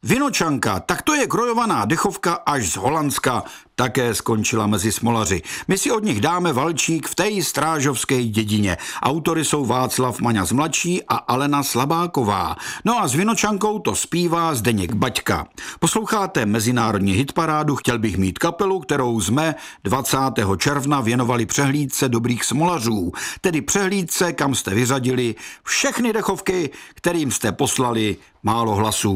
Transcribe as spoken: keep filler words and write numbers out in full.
Vinočanka, tak to je krojovaná dechovka až z Holandska, také skončila mezi smolaři. My si od nich dáme valčík v té strážovské dědině. Autory jsou Václav Maňas mladší a Alena Slabáková. No a s Vinočankou to zpívá Zdeněk Baťka. Posloucháte mezinárodní hitparádu Chtěl bych mít kapelu, kterou jsme dvacátého června věnovali přehlídce dobrých smolařů, tedy přehlídce, kam jste vyřadili všechny dechovky, kterým jste poslali málo hlasů.